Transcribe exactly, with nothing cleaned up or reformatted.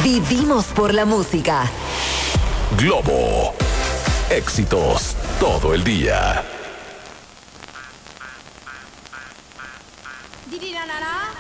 Vivimos por la música. Globo. Éxitos todo el día.